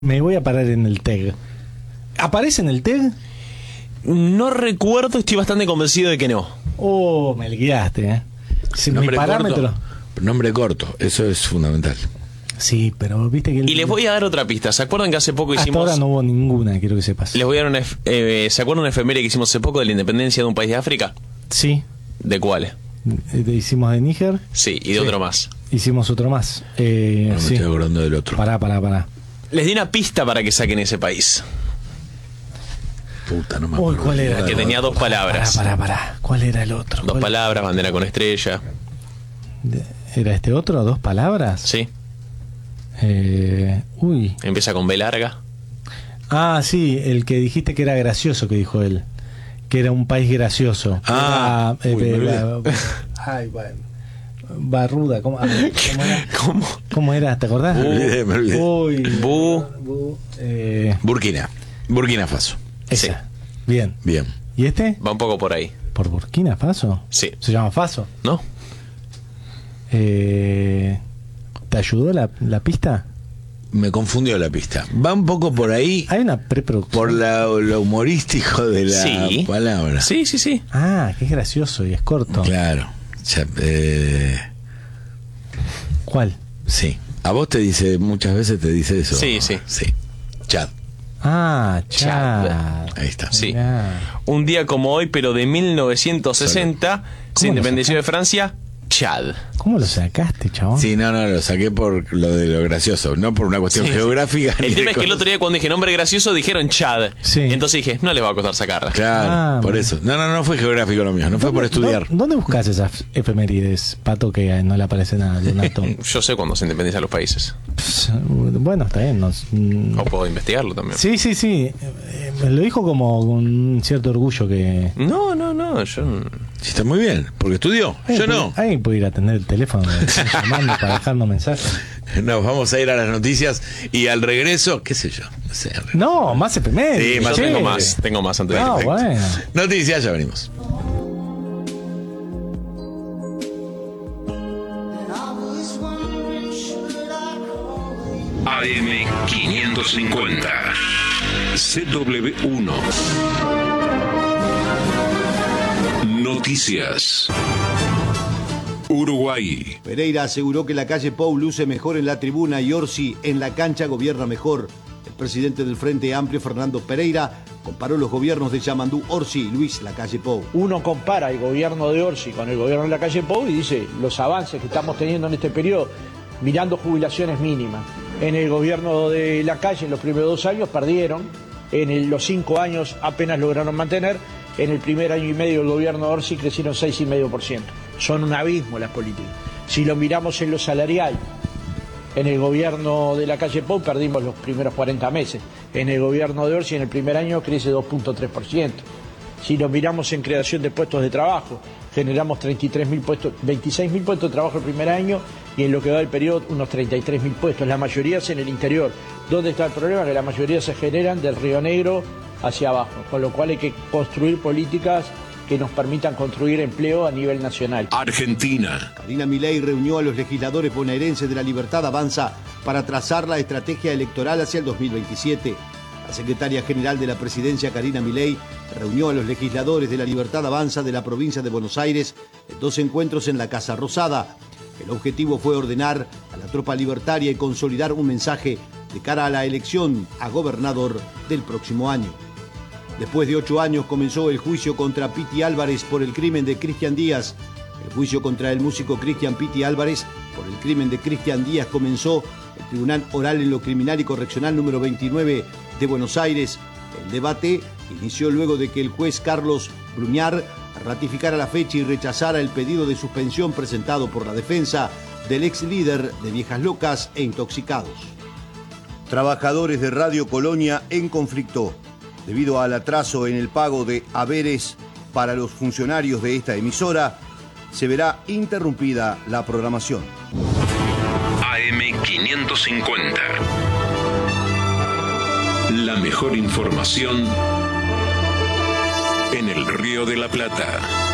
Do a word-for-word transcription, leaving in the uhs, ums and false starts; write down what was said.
Me voy a parar en el T E G. ¿Aparece en el T E G? No recuerdo, estoy bastante convencido de que no. Oh, me guiaste, ¿eh? Si mi Nombre parámetro. corto, nombre corto, eso es fundamental. Sí, pero viste que... El... Y les voy a dar otra pista. ¿Se acuerdan que hace poco Hasta hicimos... ahora no hubo ninguna, quiero que sepas. Les voy a dar una... ef- Eh, ¿Se acuerdan una efeméride que hicimos hace poco de la independencia de un país de África? Sí. ¿De cuál? Eh, Hicimos de Níger. Sí, y de Sí. otro más. Hicimos otro más. Eh, No me sí. estoy acordando del otro. Pará, pará, pará. Les di una pista para que saquen ese país. Puta, no me Uy, acuerdo. ¿cuál era? Que tenía dos palabras. Pará, pará, pará. ¿Cuál era el otro? Dos ¿Cuál- palabras, bandera con estrella. ¿Era este otro? ¿Dos palabras? Sí. Eh, uy. Empieza con B larga. Ah, sí, el que dijiste que era gracioso, que dijo él. Que era un país gracioso. Ah, Era, eh, uy, me eh, olvidé. ba- ay, ba- Barruda, ¿cómo, a ver, ¿cómo era? ¿Cómo? ¿Cómo era? ¿Te acordás? Me olvidé, me olvidé. Uy. Bu. Bu, eh, Burkina. Burkina Faso. esa. Sí. Bien. Bien. ¿Y este? Va un poco por ahí. ¿Por Burkina Faso? Sí. ¿Se llama Faso? ¿No? Eh, ¿Te ayudó la, la pista? Me confundió la pista. Va un poco por ahí, Hay una preproducción. por la, lo humorístico de la Sí. palabra. Sí, sí, sí. Ah, que es gracioso y es corto. Claro. Ya, eh, ¿Cuál? sí. A vos te dice, muchas veces te dice eso. Sí, sí. Sí. Chad. Ah, Chad. Ahí está. Sí. Mirá. Un día como hoy, pero de mil novecientos sesenta, se ¿Cómo lo independenció de sacaste? Francia, Chad. ¿Cómo lo sacaste, chabón? Sí, no, no, lo saqué por lo de lo gracioso, no por una cuestión Sí. geográfica. ni El de tema es que el cosas. otro día cuando dije nombre gracioso dijeron Chad. Sí. Entonces dije, no les va a costar sacarla. Claro, Ah, por bueno. eso. No, no, no fue geográfico lo mío, no fue por estudiar. ¿Dó- ¿Dónde buscas esas efemérides, Pato, que no le aparece nada, Donato? Yo sé cuándo se independizan los países. Pss, bueno, está bien. nos- mm. O puedo investigarlo también. Sí, sí, sí. Eh, me lo dijo como con un cierto orgullo que... No, no, no. Yo... Sí, está muy bien, porque estudió. Yo no. Alguien puede ir a atender el teléfono me están llamando para dejarnos mensajes. Nos vamos a ir a las noticias y al regreso, qué sé yo. No sé. No, más efemérides. Sí, más Yo tengo che. más. Tengo más antes de No, Perfecto. bueno. Noticias, ya venimos. A M quinientos cincuenta, C W uno. Noticias. Uruguay. Pereira aseguró que la calle Pou luce mejor en la tribuna y Orsi en la cancha gobierna mejor. El presidente del Frente Amplio, Fernando Pereira, comparó los gobiernos de Yamandú, Orsi y Luis Lacalle Pou. Uno compara el gobierno de Orsi con el gobierno de la calle Pou y dice los avances que estamos teniendo en este periodo, mirando jubilaciones mínimas. En el gobierno de la calle, en los primeros dos años perdieron, en el- los cinco años apenas lograron mantener, en el primer año y medio del gobierno de Orsi crecieron seis coma cinco por ciento. Son un abismo las políticas. Si lo miramos en lo salarial, en el gobierno de la calle Pou perdimos los primeros cuarenta meses. En el gobierno de Orsi en el primer año crece dos punto tres por ciento. Si lo miramos en creación de puestos de trabajo, generamos treinta y tres mil puestos, veintiséis mil puestos de trabajo el primer año y en lo que va del periodo unos treinta y tres mil puestos. La mayoría es en el interior. ¿Dónde está el problema? Que la mayoría se generan del Río Negro hacia abajo, con lo cual hay que construir políticas que nos permitan construir empleo a nivel nacional. Argentina. Karina Milei reunió a los legisladores bonaerenses de la Libertad Avanza para trazar la estrategia electoral hacia el dos mil veintisiete. La secretaria general de la presidencia, Karina Milei, reunió a los legisladores de la Libertad Avanza de la provincia de Buenos Aires en dos encuentros en la Casa Rosada. El objetivo fue ordenar a la tropa libertaria y consolidar un mensaje de cara a la elección a gobernador del próximo año. Después de ocho años comenzó el juicio contra Piti Álvarez por el crimen de Cristian Díaz. El juicio contra el músico Cristian Piti Álvarez por el crimen de Cristian Díaz comenzó en el Tribunal Oral en lo Criminal y Correccional número veintinueve de Buenos Aires. El debate inició luego de que el juez Carlos Bruñar ratificara la fecha y rechazara el pedido de suspensión presentado por la defensa del ex líder de Viejas Locas e Intoxicados. Trabajadores de Radio Colonia en conflicto. Debido al atraso en el pago de haberes para los funcionarios de esta emisora, se verá interrumpida la programación. A M quinientos cincuenta. La mejor información en el Río de la Plata.